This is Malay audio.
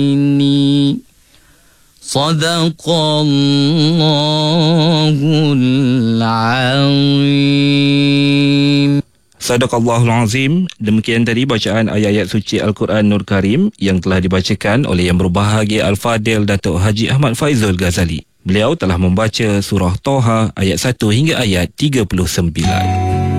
Sadaqallahul azim. Sadaqallahul azim. Demikian tadi bacaan ayat-ayat suci Al-Quran Nur Karim yang telah dibacakan oleh Yang Berbahagia Al-Fadil Datuk Haji Ahmad Faizul Ghazali. Beliau telah membaca surah Toha ayat 1 hingga ayat 39.